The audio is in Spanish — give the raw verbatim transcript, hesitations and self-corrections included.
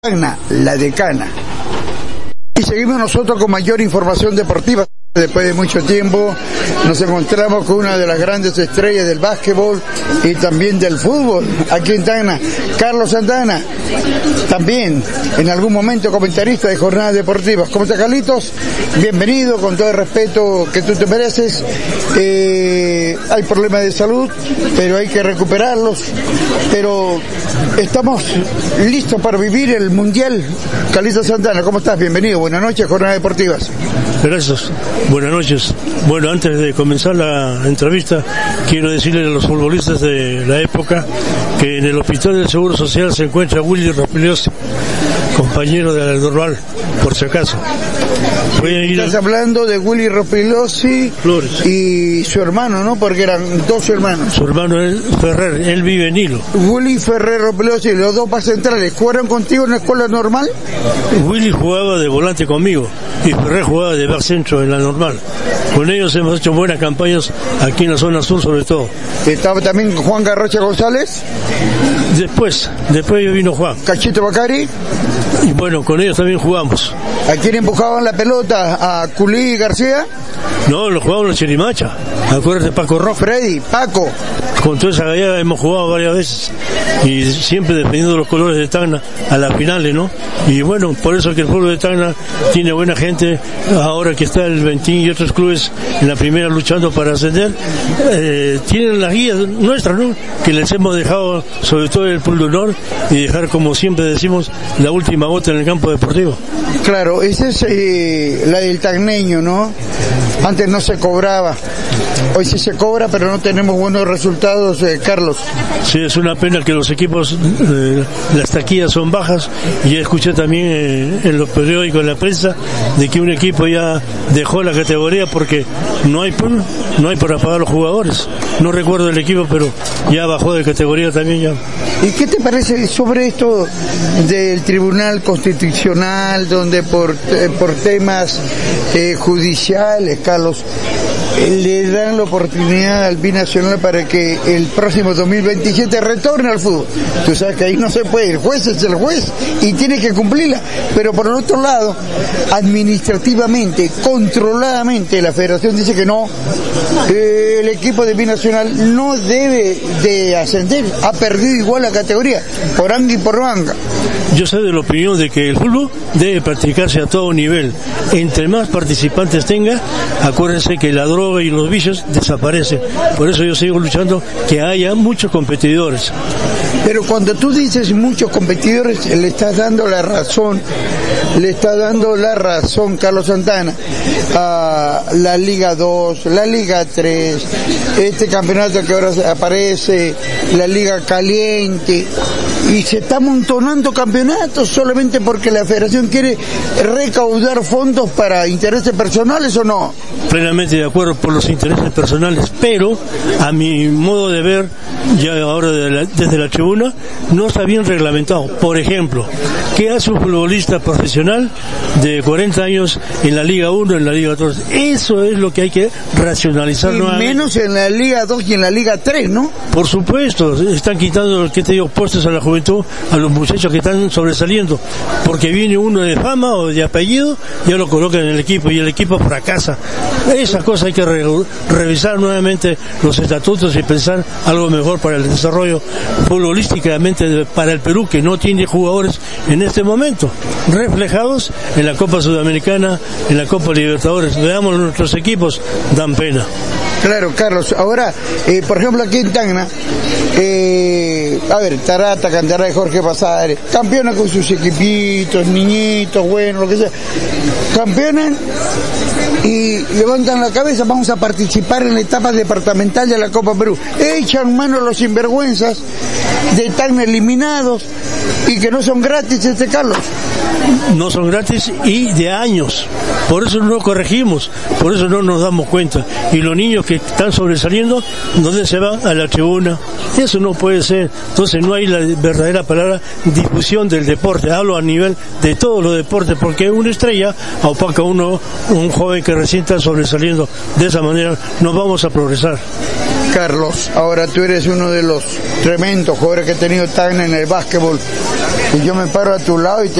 Tacna, la decana. Y seguimos nosotros con mayor información deportiva. Después de mucho tiempo nos encontramos con una de las grandes estrellas del básquetbol y también del fútbol aquí en Tacna, Carlos Santana, también en algún momento comentarista de jornadas deportivas. ¿Cómo estás, Carlitos? Bienvenido, con todo el respeto que tú te mereces. Eh, hay problemas de salud, pero hay que recuperarlos. Pero estamos listos para vivir el Mundial. Carlitos Santana, ¿cómo estás? Bienvenido, buenas noches, jornadas deportivas. Gracias, buenas noches. Bueno, antes de comenzar la entrevista, quiero decirle a los futbolistas de la época que en el Hospital del Seguro Social se encuentra Willy Rospigliosi, compañero de la Normal, por si acaso. Estás a... hablando de Willy Rospigliosi Flores y su hermano, ¿no? Porque eran dos hermanos. Su hermano es Ferrer, él vive en Hilo. Willy Ferrer Rospigliosi, los dos para centrales, ¿jugaron contigo en la escuela normal? Willy jugaba de volante conmigo y Ferrer jugaba de back centro en la Normal. Con ellos hemos hecho buenas campañas aquí en la zona sur, sobre todo. ¿Estaba también Juan Garrocha González? Después, después vino Juan. ¿Cachito Bacari? Y bueno, con ellos también jugamos. ¿A quién empujaban la pelota? ¿A Culí García? No, lo jugaban los Chirimacha. Acuérdate, Paco Rojo. Freddy, Paco. Con toda esa gallada hemos jugado varias veces y siempre defendiendo los colores de Tacna a las finales, ¿no? Y bueno, por eso que el pueblo de Tacna tiene buena gente, ahora que está el Ventín y otros clubes en la primera luchando para ascender, eh, tienen las guías nuestras, ¿no? Que les hemos dejado, sobre todo el Pool de Honor, y dejar, como siempre decimos, la última gota en el campo deportivo. Claro, esa es eh, la del tacneño, ¿no? Antes no se cobraba, hoy sí se cobra, pero no tenemos buenos resultados, eh, Carlos. Sí, es una pena que los equipos, eh, las taquillas son bajas, y ya escuché también eh, en los periódicos, en la prensa, de que un equipo ya dejó la categoría porque no hay por, no hay para pagar los jugadores. No recuerdo el equipo, pero ya bajó de categoría también ya. ¿Y qué te parece sobre esto del Tribunal Constitucional, donde por, eh, por temas eh, judiciales, Carlos, le dan la oportunidad al binacional para que el próximo dos mil veintisiete retorne al fútbol? Tú sabes que ahí no se puede, el juez es el juez y tiene que cumplirla, pero por el otro lado, administrativamente, controladamente, la federación dice que no, eh, el equipo de binacional no debe de ascender, ha perdido igual la categoría, por anga y por banga. Yo soy de la opinión de que el fútbol debe practicarse a todo nivel. Entre más participantes tenga, acuérdense que la droga y los vicios desaparecen. Por eso yo sigo luchando que haya muchos competidores. Pero cuando tú dices muchos competidores, le estás dando la razón, le estás dando la razón, Carlos Santana, a la Liga dos, la Liga tres, este campeonato que ahora aparece, la Liga Caliente, y se está amontonando campeonatos solamente porque la federación quiere recaudar fondos para intereses personales, ¿o no? Plenamente de acuerdo por los intereses personales, pero a mi modo de ver, ya ahora de la, desde la tribuna, no está bien reglamentado. Por ejemplo, ¿qué hace un futbolista profesional de cuarenta años en la Liga uno, en la Liga dos? Eso es lo que hay que racionalizar y nuevamente. Menos en la Liga dos y en la Liga tres, ¿no? Por supuesto, están quitando, ¿qué te digo?, puestos a la juventud, a los muchachos que están sobresaliendo, porque viene uno de fama o de apellido, ya lo colocan en el equipo y el equipo fracasa. Esas cosas hay que re revisar nuevamente los estatutos y pensar algo mejor para el desarrollo futbolísticamente para el Perú, que no tiene jugadores en este momento, reflejados en la Copa Sudamericana, en la Copa Libertadores. Veamos nuestros equipos, dan pena. Claro, Carlos. Ahora, eh, por ejemplo, aquí en Tacna, eh, a ver, Tarata, Cantará de Jorge Pasares, campeona con sus equipitos, niñitos, bueno, lo que sea, campeonan y levantan la cabeza, vamos a participar en la etapa departamental de la Copa Perú. Echan mano a los sinvergüenzas de Tacna eliminados y que no son gratis, este Carlos. No son gratis y de años, por eso no corregimos, por eso no nos damos cuenta. Y los niños que que están sobresaliendo, donde se va a la tribuna. Eso no puede ser. Entonces no hay la verdadera palabra difusión del deporte. Hablo a nivel de todos los deportes, porque una estrella opaca a uno, un joven que recién está sobresaliendo. De esa manera no vamos a progresar. Carlos, ahora tú eres uno de los tremendos jugadores que he tenido Tacna en el básquetbol, y yo me paro a tu lado y te